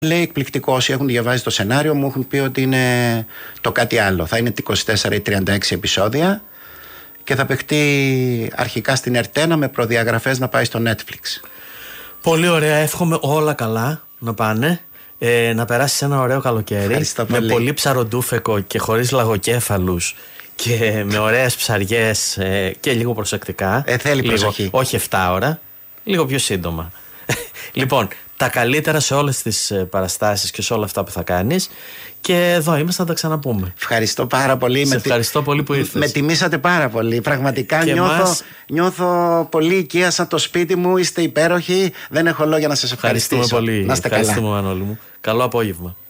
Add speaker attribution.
Speaker 1: Λέει εκπληκτικό. Όσοι έχουν διαβάσει το σενάριο μου έχουν πει ότι είναι το κάτι άλλο. Θα είναι 24 ή 36 επεισόδια και θα παιχτεί αρχικά στην Ερτένα με προδιαγραφές να πάει στο Netflix.
Speaker 2: Πολύ ωραία. Εύχομαι όλα καλά να πάνε. Να περάσεις ένα ωραίο καλοκαίρι. Με πολύ ψαροντούφεκο και χωρίς λαγοκέφαλους και με ωραίες ψαριές και λίγο προσεκτικά.
Speaker 1: Θέλει προσοχή.
Speaker 2: Όχι 7 ώρα, λίγο πιο σύντομα. Λοιπόν, τα καλύτερα σε όλες τις παραστάσεις και σε όλα αυτά που θα κάνεις. Και εδώ είμαστε να τα ξαναπούμε.
Speaker 1: Ευχαριστώ πάρα πολύ.
Speaker 2: Ευχαριστώ πολύ που ήρθες.
Speaker 1: Με τιμήσατε πάρα πολύ. Πραγματικά νιώθω πολύ οικία σαν το σπίτι μου. Είστε υπέροχοι. Δεν έχω λόγια να σας ευχαριστήσω.
Speaker 2: Ευχαριστούμε πολύ.
Speaker 1: Να είστε καλά.
Speaker 2: Ευχαριστούμε, Μανώλη μου. Καλό απόγευμα.